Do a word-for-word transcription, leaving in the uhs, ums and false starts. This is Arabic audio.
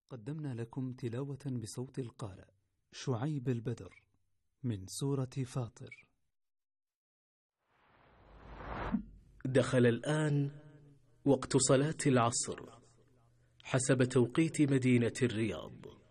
قدمنا لكم تلاوة بصوت القارئ شعيب البدر من سورة فاطر. دخل الآن وقت صلاة العصر حسب توقيت مدينة الرياض.